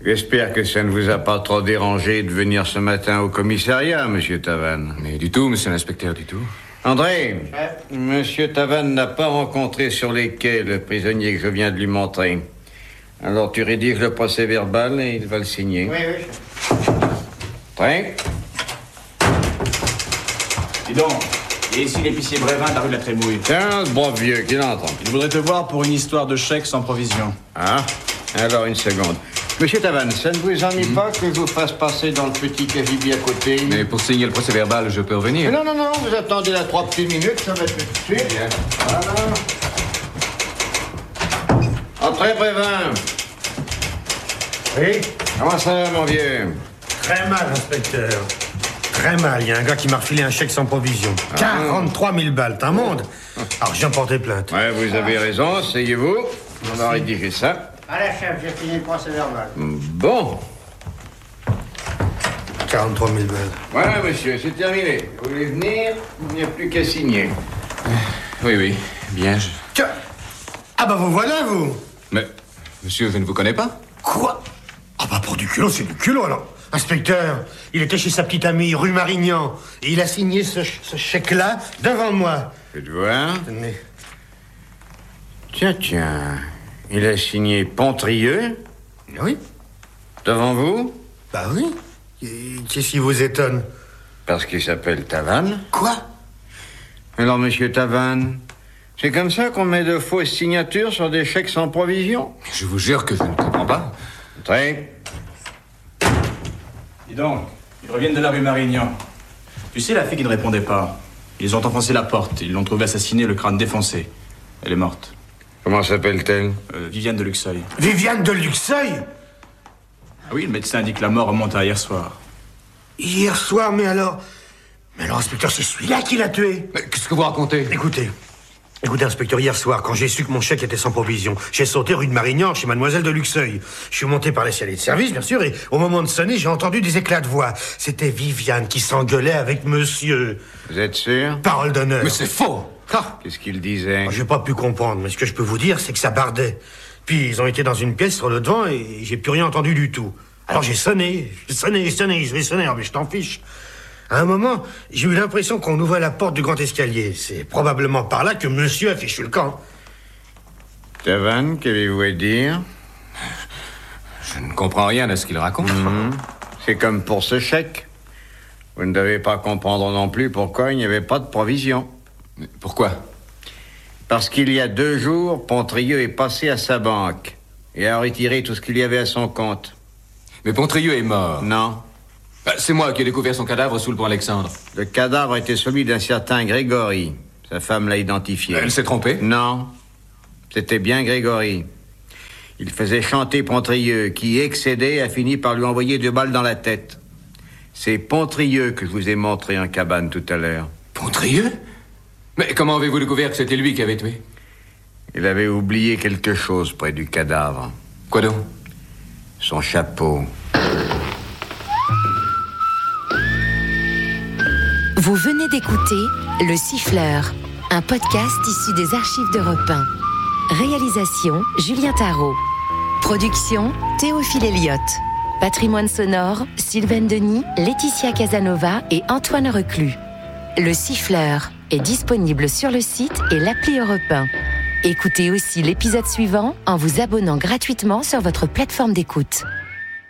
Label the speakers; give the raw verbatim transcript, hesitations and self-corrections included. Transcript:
Speaker 1: J'espère que ça ne vous a pas trop dérangé de venir ce matin au commissariat, monsieur Tavannes.
Speaker 2: Mais du tout, monsieur l'inspecteur, du tout.
Speaker 1: André, ouais. Monsieur Tavannes n'a pas rencontré sur les quais le prisonnier que je viens de lui montrer. Alors tu rédiges le procès verbal et il va le signer.
Speaker 3: Oui, oui.
Speaker 1: Prêt?
Speaker 4: Dis donc, il y a ici l'épicier Brévin de la rue de la Trémouille.
Speaker 1: Tiens, ce brave vieux, qui l'entend?
Speaker 4: Il voudrait te voir pour une histoire de chèque sans provision.
Speaker 1: Ah, alors une seconde. Monsieur Tavannes, ça ne vous ennuie mmh. pas que je vous fasse passer dans le petit cagibi à côté?
Speaker 2: Mais pour signer le procès verbal, je peux revenir?
Speaker 1: Mais non, non, non, vous attendez là trois petites minutes, ça va être tout de suite. Bien. Voilà. Entrez, Brévin.
Speaker 3: Oui?
Speaker 1: Comment ça va, mon vieux?
Speaker 3: Très mal, inspecteur. Très mal. Il y a un gars qui m'a refilé un chèque sans provision. Ah. quarante-trois mille balles, t'as un monde. Alors, j'ai porté plainte.
Speaker 1: Ouais, vous avez raison, asseyez-vous. On va rédiger ça.
Speaker 3: Allez, chef, j'ai fini le procès verbal.
Speaker 1: Bon.
Speaker 3: quarante-trois mille balles.
Speaker 1: Voilà, monsieur, c'est terminé. Vous voulez venir? Il n'y a plus qu'à signer.
Speaker 2: Oui, oui, bien. Je...
Speaker 3: Tiens. Ah bah vous voilà, vous.
Speaker 2: Mais, monsieur, je ne vous connais pas?
Speaker 3: Quoi? Ah bah pour du culot, c'est du culot, alors. Inspecteur, il était chez sa petite amie, rue Marignan, et il a signé ce, ce chèque-là devant moi.
Speaker 1: Faites voir.
Speaker 3: Tenez.
Speaker 1: Tiens, tiens. Il a signé Pontrieux?
Speaker 3: Oui.
Speaker 1: Devant vous?
Speaker 3: Bah oui. Qu'est-ce qui vous étonne?
Speaker 1: Parce qu'il s'appelle Tavannes.
Speaker 3: Quoi?
Speaker 1: Alors, monsieur Tavannes, c'est comme ça qu'on met de fausses signatures sur des chèques sans provision?
Speaker 2: Je vous jure que je ne comprends pas.
Speaker 1: Très.
Speaker 4: Dis donc, ils reviennent de la rue Marignan. Tu sais, la fille qui ne répondait pas, ils ont enfoncé la porte. Ils l'ont trouvée assassinée, le crâne défoncé. Elle est morte.
Speaker 1: Comment s'appelle-t-elle?
Speaker 4: euh, Viviane de Luxeuil.
Speaker 3: Viviane de Luxeuil?
Speaker 4: Ah oui, le médecin dit que la mort remonte à hier soir.
Speaker 3: Hier soir, mais alors... Mais alors, inspecteur, c'est celui-là qui l'a tué.
Speaker 2: Mais qu'est-ce que vous racontez?
Speaker 3: Écoutez. Écoutez, inspecteur, hier soir, quand j'ai su que mon chèque était sans provision, j'ai sauté rue de Marignan chez mademoiselle de Luxeuil. Je suis monté par l'escalier de service, bien sûr, et au moment de sonner, j'ai entendu des éclats de voix. C'était Viviane qui s'engueulait avec monsieur.
Speaker 1: Vous êtes sûr?
Speaker 3: Parole d'honneur.
Speaker 2: Mais c'est faux!
Speaker 3: Ah.
Speaker 1: Qu'est-ce qu'il disait?
Speaker 3: J'ai pas pu comprendre, mais ce que je peux vous dire, c'est que ça bardait. Puis ils ont été dans une pièce sur le devant et j'ai plus rien entendu du tout. Alors j'ai sonné, j'ai sonné, j'ai sonné, je vais sonner, mais je t'en fiche. À un moment, j'ai eu l'impression qu'on ouvrait la porte du grand escalier. C'est probablement par là que monsieur a fichu le camp.
Speaker 1: Tavannes, qu'avez-vous à dire?
Speaker 2: Je ne comprends rien à ce qu'il raconte.
Speaker 1: Mmh. C'est comme pour ce chèque. Vous ne devez pas comprendre non plus pourquoi il n'y avait pas de provision.
Speaker 2: Mais pourquoi?
Speaker 1: Parce qu'il y a deux jours, Pontrieux est passé à sa banque et a retiré tout ce qu'il y avait à son compte.
Speaker 2: Mais Pontrieux est mort.
Speaker 1: Non.
Speaker 2: Bah, c'est moi qui ai découvert son cadavre sous le pont Alexandre.
Speaker 1: Le cadavre était celui d'un certain Grégory. Sa femme l'a identifié.
Speaker 2: Elle s'est trompée?
Speaker 1: Non. C'était bien Grégory. Il faisait chanter Pontrieux, qui, excédé, a fini par lui envoyer deux balles dans la tête. C'est Pontrieux que je vous ai montré en cabane tout à l'heure.
Speaker 2: Pontrieux? Mais comment avez-vous découvert que c'était lui qui avait tué?
Speaker 1: Il avait oublié quelque chose près du cadavre.
Speaker 2: Quoi donc?
Speaker 1: Son chapeau.
Speaker 5: Vous venez d'écouter Le Siffleur, un podcast issu des archives d'Europe un. Réalisation, Julien Tarot. Production, Théophile Elliott. Patrimoine sonore, Sylvaine Denis, Laetitia Casanova et Antoine Reclus. Le Siffleur est disponible sur le site et l'appli Europe un. Écoutez aussi l'épisode suivant en vous abonnant gratuitement sur votre plateforme d'écoute.